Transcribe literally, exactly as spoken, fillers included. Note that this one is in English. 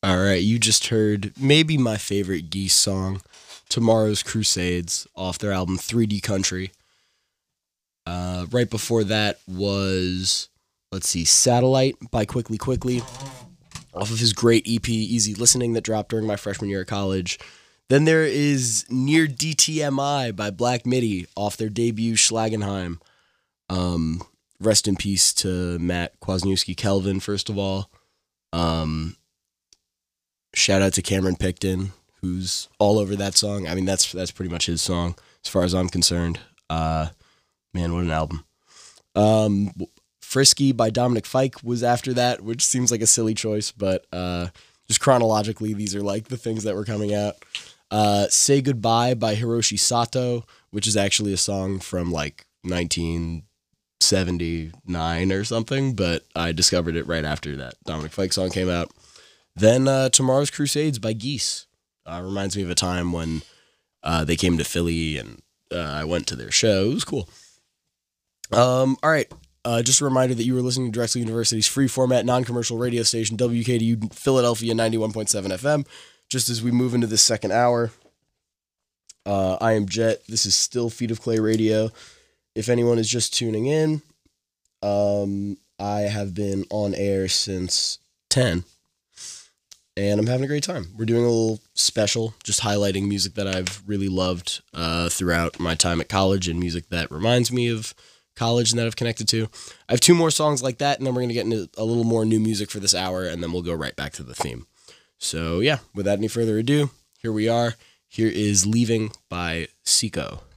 All right, you just heard maybe my favorite Geese song, Tomorrow's Crusades, off their album three D Country. Uh, right before that was, let's see, Satellite by Quickly Quickly, off of his great E P, Easy Listening, that dropped during my freshman year at college. Then there is Near D T M I by Black Midi, off their debut Schlagenheim. Um, rest in peace to Matt Kwasniewski Kelvin, first of all. Um... Shout out to Cameron Picton, who's all over that song. I mean, that's that's pretty much his song, as far as I'm concerned. Uh, man, what an album. Um, Frisky by Dominic Fike was after that, which seems like a silly choice, but uh, just chronologically, these are like the things that were coming out. Uh, Say Goodbye by Hiroshi Sato, which is actually a song from like nineteen seventy-nine or something, but I discovered it right after that Dominic Fike song came out. Then uh, Tomorrow's Crusades by Geese. Uh, reminds me of a time when uh, they came to Philly and uh, I went to their show. It was cool. Um, all right. Uh, just a reminder that you were listening to Drexel University's free format, non-commercial radio station, W K D U Philadelphia ninety-one point seven F M. Just as we move into this second hour, uh, I am Jet. This is still Feet of Clay Radio. If anyone is just tuning in, um, I have been on air since ten. And I'm having a great time. We're doing a little special, just highlighting music that I've really loved uh, throughout my time at college and music that reminds me of college and that I've connected to. I have two more songs like that, and then we're going to get into a little more new music for this hour, and then we'll go right back to the theme. So yeah, without any further ado, here we are. Here is Leaving by Seco.